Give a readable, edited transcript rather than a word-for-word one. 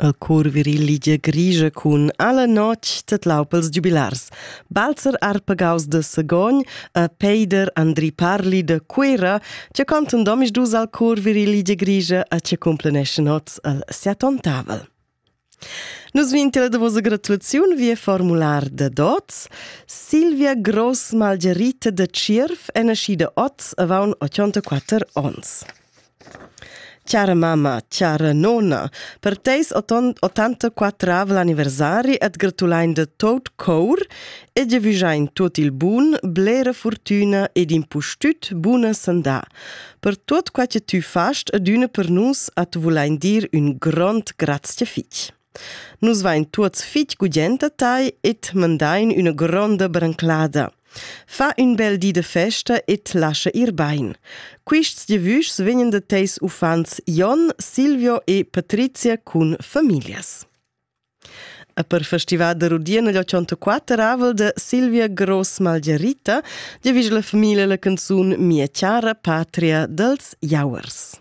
El cor viril Ligia Grigia cun alla noc tatlau pels giubilars. Balzer arpagaus de Sagogn a Peider Andri Parli de Quera, ce contan domis dus al cor viril Ligia Grigia a ce complenesce nots al 70. Nus vintela da vosa gratulaziun via formular de dots. Silvia Gross Malgerita de Tschirf è nascida oz avaun 84 ons. Ciara mamma, ciara nonna, per teis 84 l'anniversari et gratulain de tot cor e ge visain tot il bun, blera fortuna ed impustut buna sandà. Per tot quace tu fast ad una per nus at vulain dir un grond grazie fitch. Nus vain tuots fitch gugenta tai et mandain una gronda branclada. Fa un bel di de festa et lascia ir bain. Quists gievüs vegnan de teis ufans Jon, Silvio e Patrizia cun familias. A per festival de Rudien agli 84 avel de Silvia Gross Malgerita gievüs la famiglia la canzun Mia Chiara Patria dels Jauers.